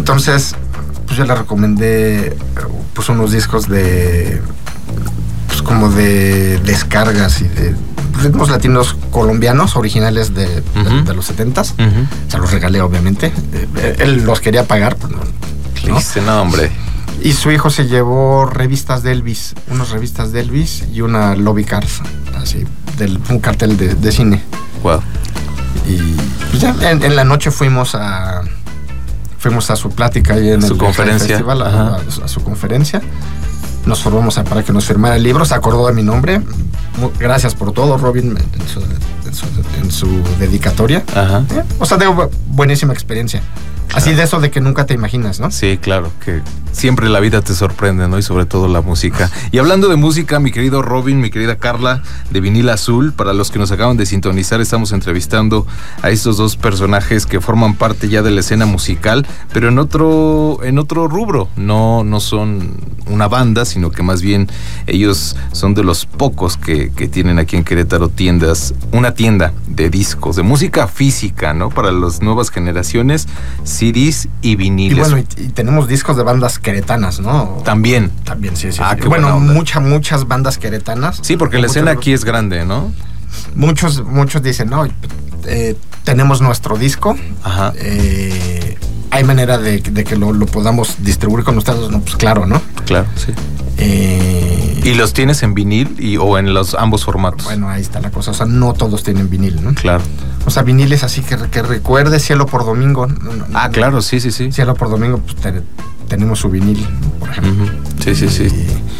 Entonces, pues yo le recomendé pues unos discos de pues como de descargas y de ritmos latinos colombianos originales de los 70s. Se los regalé, obviamente. Él los quería pagar, pero no, hombre. Y su hijo se llevó revistas de Elvis, unas revistas de Elvis y una lobby card, así, un cartel de cine. Wow. Y pues ya en la noche fuimos a su plática ahí en su conferencia. Festival, a su conferencia. Nos formamos para que nos firmara el libro, se acordó de mi nombre. Gracias por todo, Robin, en su dedicatoria. Ajá. O sea, tengo buenísima experiencia. Claro. Así de eso de que nunca te imaginas, ¿no? Sí, claro, que siempre la vida te sorprende, ¿no? Y sobre todo la música. Y hablando de música, mi querido Robin, mi querida Carla, de Vinil Azul, para los que nos acaban de sintonizar, estamos entrevistando a estos dos personajes que forman parte ya de la escena musical, pero en otro rubro. No son una banda, sino que más bien ellos son de los pocos que tienen aquí en Querétaro una tienda de discos, de música física, ¿no? Para las nuevas generaciones, CDs y viniles. Y bueno, y tenemos discos de bandas queretanas, ¿no? También, sí. Qué bueno, muchas bandas queretanas. Sí, porque la escena aquí es grande, ¿no? Muchos dicen, no, tenemos nuestro disco. Ajá. ¿Hay manera de que lo podamos distribuir con ustedes? No, pues claro, ¿no? Claro, sí. ¿Y los tienes en vinil o en los ambos formatos? Bueno, ahí está la cosa. O sea, no todos tienen vinil, ¿no? Claro. O sea, viniles así que recuerde Cielo por Domingo. Claro, sí. Cielo por Domingo, pues tenemos su vinil, por ejemplo. Sí.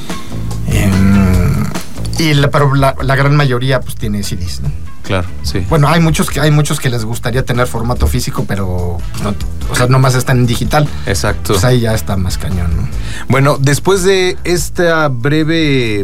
Pero la gran mayoría pues tiene CDs, ¿no? Claro, sí. Bueno, hay muchos que les gustaría tener formato físico, pero no, o sea, nomás están en digital. Exacto. Pues ahí ya está más cañón, ¿no? Bueno, después de este breve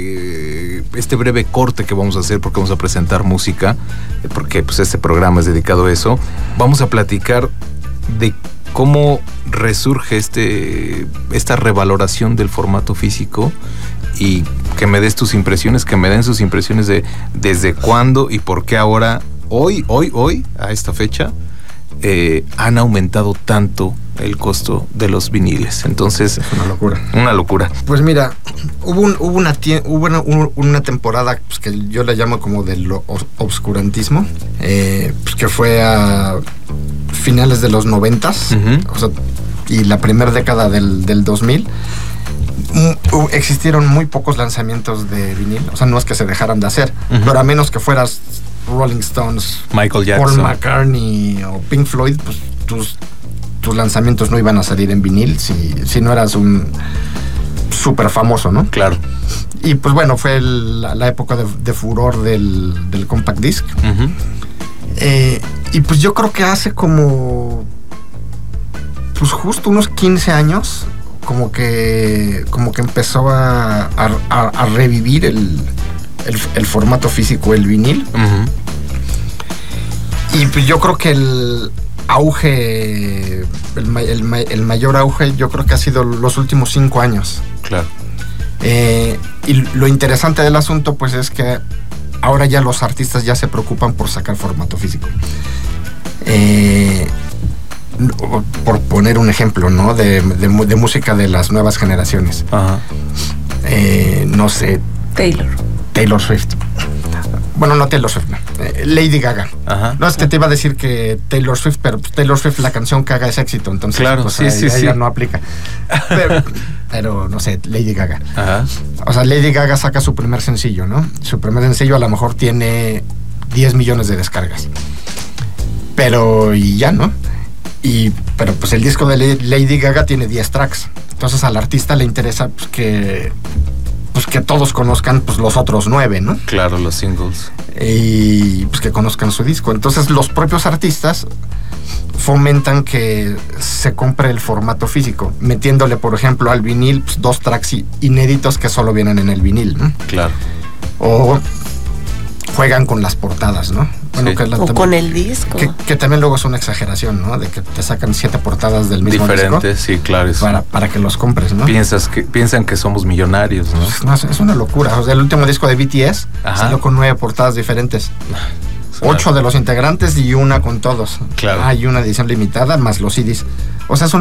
corte que vamos a hacer, porque vamos a presentar música, porque pues este programa es dedicado a eso, vamos a platicar de cómo resurge esta revaloración del formato físico, y que me des tus impresiones, que me den sus impresiones de desde cuándo y por qué ahora, hoy, a esta fecha, han aumentado tanto el costo de los viniles. Entonces, es una locura. Una locura. Pues mira, hubo una temporada pues, que yo la llamo como del obscurantismo, pues, que fue a finales de los 90s, o sea, y la primera década del 2000. Existieron muy pocos lanzamientos de vinil, o sea, no es que se dejaran de hacer, pero a menos que fueras Rolling Stones, Michael Jackson, Paul McCartney o Pink Floyd, pues tus lanzamientos no iban a salir en vinil si no eras un súper famoso, ¿no? Claro. Y pues bueno, fue la época de furor del compact disc. Y pues yo creo que hace como pues justo unos 15 años como que empezó a revivir el formato físico, el vinil. Y pues yo creo que el auge, el mayor auge, yo creo que ha sido los últimos 5 años. Claro. Y lo interesante del asunto pues es que ahora ya los artistas ya se preocupan por sacar formato físico. Por poner un ejemplo, ¿no? De música de las nuevas generaciones. Ajá. No sé. Taylor Swift. Bueno, no Taylor Swift, no. Lady Gaga. Ajá. No, es que te iba a decir que Taylor Swift, pero Taylor Swift, la canción que haga es éxito, entonces claro, pues, sí. ya no aplica. Pero no sé, Lady Gaga. Ajá. O sea, Lady Gaga saca su primer sencillo, ¿no? Su primer sencillo a lo mejor tiene 10 millones de descargas. Pero y ya, ¿no? Pero pues el disco de Lady Gaga tiene 10 tracks. Entonces al artista le interesa pues que todos conozcan pues los otros 9, ¿no? Claro, los singles. Y pues que conozcan su disco. Entonces los propios artistas fomentan que se compre el formato físico, metiéndole, por ejemplo, al vinil pues, 2 tracks inéditos que solo vienen en el vinil, ¿no? Claro. O juegan con las portadas, ¿no? Bueno, sí. O con el disco. Que también luego es una exageración, ¿no? De que te sacan 7 portadas del mismo diferentes, disco. sí, claro. Para que los compres, ¿no? Piensan que somos millonarios, ¿no? No, es una locura. O sea, el último disco de BTS salió con 9 portadas diferentes. 8 de los integrantes y una con todos. Claro. Hay una edición limitada más los CDs. O sea, es